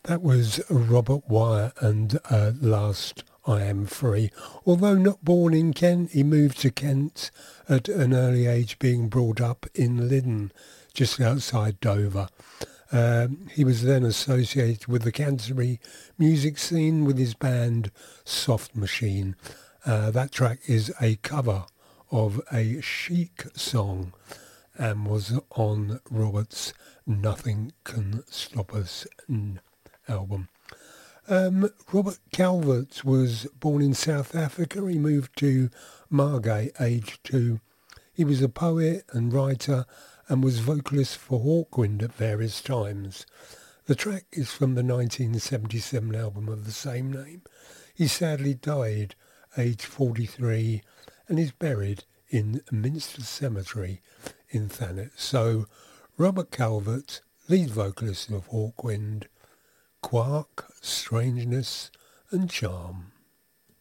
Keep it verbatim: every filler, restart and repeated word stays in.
That was Robert Wyatt and uh, Last I Am Free. Although not born in Kent, he moved to Kent at an early age, being brought up in Lyddon, just outside Dover. Um, he was then associated with the Canterbury music scene with his band Soft Machine. Uh, that track is a cover of a Chic song and was on Robert's Nothing Can Stop Us album. Um, Robert Calvert was born in South Africa. He moved to Margate aged two. He was a poet and writer and was vocalist for Hawkwind at various times. The track is from the nineteen seventy-seven album of the same name. He sadly died aged forty-three and is buried in Minster Cemetery in Thanet. So, Robert Calvert, lead vocalist of Hawkwind, Quark, Strangeness and Charm.